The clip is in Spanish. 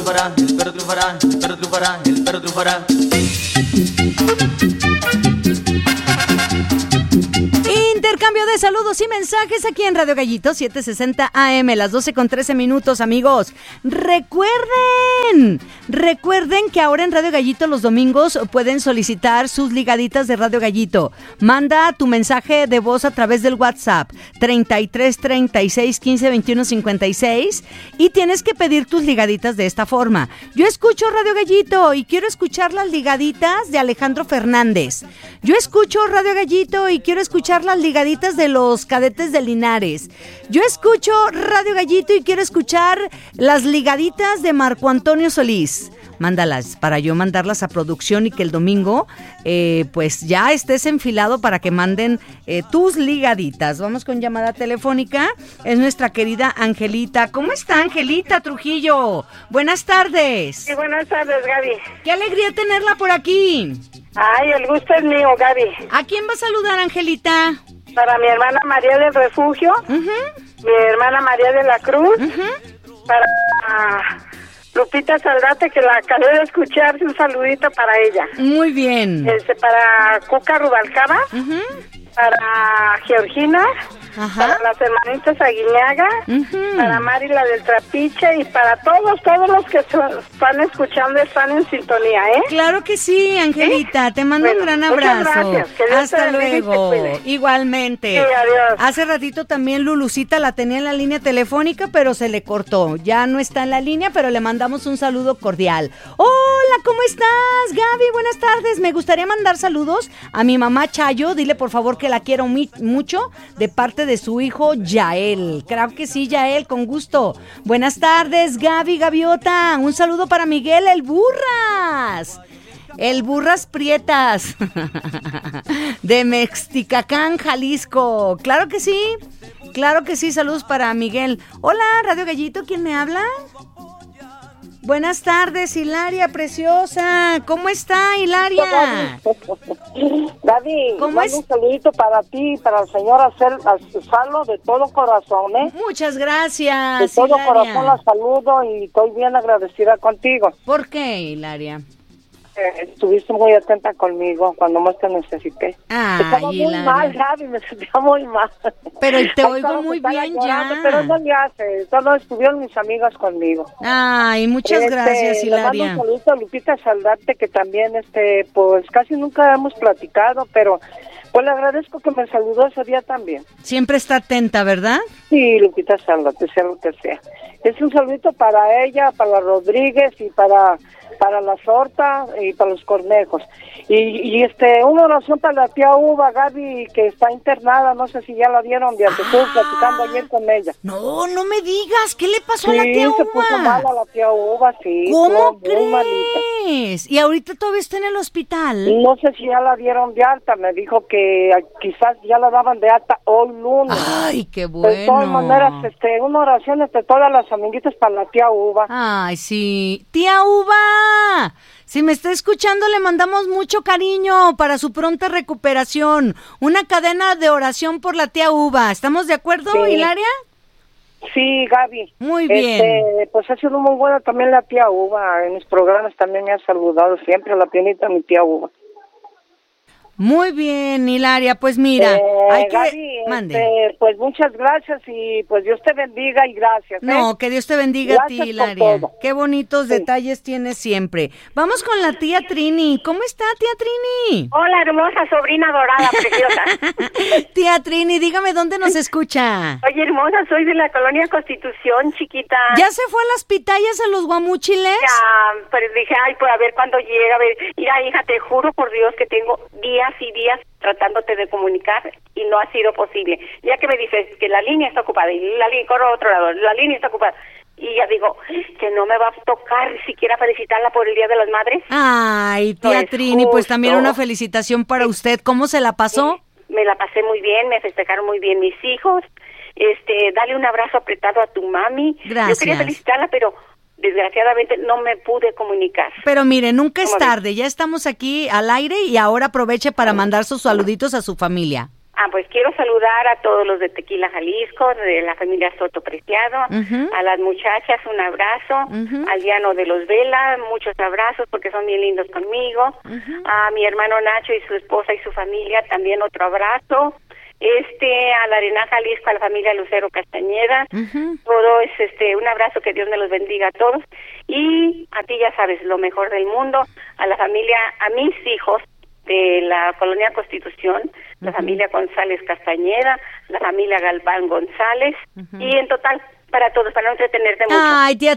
triunfará, el perro triunfará, el perro triunfará, el perro triunfará. Intercambio de saludos y mensajes aquí en Radio Gallito 760 AM, las 12:13, amigos. Recuerden que ahora en Radio Gallito los domingos pueden solicitar sus ligaditas de Radio Gallito. Manda tu mensaje de voz a través del WhatsApp 33 36 15 21 56 y tienes que pedir tus ligaditas de esta forma. Yo escucho Radio Gallito y quiero escuchar las ligaditas de Alejandro Fernández. Yo escucho Radio Gallito y quiero escuchar las ligaditas de los Cadetes de Linares. Yo escucho Radio Gallito y quiero escuchar las ligaditas de Marco Antonio Solís. Mándalas para yo mandarlas a producción y que el domingo pues ya estés enfilado para que manden tus ligaditas. Vamos con llamada telefónica. Es nuestra querida Angelita. ¿Cómo está, Angelita Trujillo? Buenas tardes. Sí, buenas tardes, Gaby. Qué alegría tenerla por aquí. Ay, el gusto es mío, Gaby. ¿A quién va a saludar, Angelita? Para mi hermana María del Refugio, mi hermana María de la Cruz, para Lupita Saldate, que la acabé de escuchar, un saludito para ella. Muy bien. Para Cuca Rubalcaba, para Georgina, para las hermanitas Aguiñaga, para Mari la del Trapiche y para todos los que están escuchando, están en sintonía, ¿eh? Claro que sí, Angelita, ¿sí? Te mando un gran abrazo. Gracias. Hasta luego. Igualmente. Sí, adiós. Hace ratito también Lulucita la tenía en la línea telefónica, pero se le cortó. Ya no está en la línea, pero le mandamos un saludo cordial. Hola, ¿cómo estás, Gaby? Buenas tardes. Me gustaría mandar saludos a mi mamá Chayo. Dile, por favor, que la quiero mucho de parte de su hijo Yael. Claro que sí, Yael, con gusto. Buenas tardes, Gaviota. Un saludo para Miguel el Burras Prietas de Mexticacán, Jalisco. Claro que sí, saludos para Miguel. Hola, Radio Gallito, ¿quién me habla? Buenas tardes, Hilaria preciosa. ¿Cómo está, Hilaria? Gaby, ¿cómo es? Un saludito para ti y para el señor Salo de todo corazón, ¿eh? Muchas gracias, de todo Hilaria. Corazón la saludo y estoy bien agradecida contigo. ¿Por qué, Hilaria? Estuviste muy atenta conmigo cuando más te necesité. Estaba muy mal, Gaby, me sentía muy mal. Pero te oigo muy bien llorando, ya. Pero eso ya solo estuvieron mis amigas conmigo. Ay, muchas gracias, Hilaria. Le mando un saludo a Lupita Saldate, que también, pues casi nunca hemos platicado, pero pues le agradezco que me saludó ese día también. Siempre está atenta, ¿verdad? Sí, Lupita Saldate, sea lo que sea. Es un saludito para ella, para la Rodríguez y para la Sorta y para los Cornejos. Y una oración para la tía Uva, Gaby, que está internada, no sé si ya la dieron, ya que estuve platicando ayer con ella. No me digas, ¿qué le pasó a la tía Uva? Sí, se puso mala la tía Uva, sí. ¿Cómo crees? Malita. ¿Y ahorita todavía está en el hospital? No sé si ya la dieron de alta, me dijo que quizás ya la daban de alta hoy lunes. Ay, qué bueno. De todas maneras, una oración entre todas las amiguitas para la tía Uva. Ay, sí. Tía Uva, si me está escuchando, le mandamos mucho cariño para su pronta recuperación. Una cadena de oración por la tía Uva. ¿Estamos de acuerdo, sí. Hilaria? Sí, Gaby. Muy bien. Pues ha sido muy buena también la tía Uva. En mis programas también me ha saludado siempre la pianita mi tía Uva. Muy bien, Hilaria, pues mira, hay que... Gaby, mande. Pues muchas gracias y pues Dios te bendiga y gracias. No, que Dios te bendiga gracias a ti, Hilaria. Qué bonitos detalles tienes siempre. Vamos con la tía Trini. ¿Cómo está, tía Trini? Hola, hermosa sobrina dorada, preciosa. Tía Trini, dígame dónde nos escucha. Oye, hermosa, soy de la colonia Constitución, chiquita. ¿Ya se fue a las pitayas a los guamúchiles? Ya, pero dije, pues a ver cuándo llega, a ver. Mira, hija, te juro por Dios que tengo días y días tratándote de comunicar y no ha sido posible. Ya que me dices que la línea está ocupada y la línea, corro a otro lado, la línea está ocupada. Y ya digo, que no me va a tocar siquiera felicitarla por el Día de las Madres. Ay, tía no Trini, pues también una felicitación para usted. ¿Cómo se la pasó? Me la pasé muy bien, me festejaron muy bien mis hijos. Dale un abrazo apretado a tu mami. Gracias. Yo quería felicitarla, pero desgraciadamente no me pude comunicar. Pero mire, nunca es tarde, ya estamos aquí al aire y ahora aproveche para mandar sus saluditos a su familia. Pues quiero saludar a todos los de Tequila, Jalisco, de la familia Soto Preciado, a las muchachas, un abrazo, al Llano de los Vela, muchos abrazos porque son bien lindos conmigo, a mi hermano Nacho y su esposa y su familia, también otro abrazo, a la Arena Jalisco, a la familia Lucero Castañeda, todo es un abrazo, que Dios me los bendiga a todos, y a ti ya sabes, lo mejor del mundo, a la familia, a mis hijos de la Colonia Constitución, la familia González Castañeda, la familia Galván González, y en total, para todos, para no entretenerte mucho. Ay, tía